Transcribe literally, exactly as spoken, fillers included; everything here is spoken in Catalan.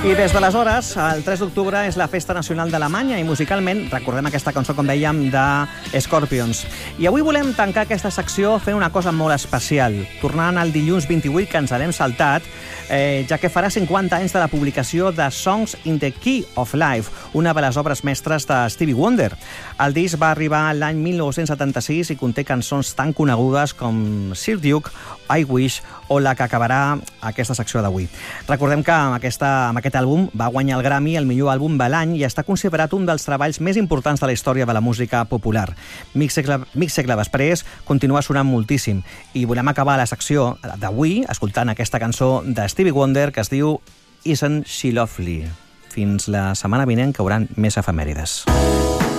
I des d'aleshores, el tres d'octubre és la Festa Nacional d'Alemanya i musicalment recordem aquesta cançó, com dèiem, de Scorpions. I avui volem tancar aquesta secció fent una cosa molt especial, tornant al dilluns vint-i-vuit, que ens l'hem saltat, eh, ja que farà cinquanta anys de la publicació de Songs in the Key of Life, una de les obres mestres de Stevie Wonder. El disc va arribar l'any mil nou-cents setanta-sis i conté cançons tan conegudes com Sir Duke, I Wish o la que acabarà aquesta secció d'avui. Recordem que amb, aquesta, amb aquest àlbum va guanyar el Grammy el millor àlbum de l'any i està considerat un dels treballs més importants de la història de la música popular. Mig segle, mig segle després continua sonant moltíssim i volem acabar la secció d'avui escoltant aquesta cançó de Stevie Wonder que es diu Isn't She Lovely? Fins la setmana vinent, que hauran més efemèrides.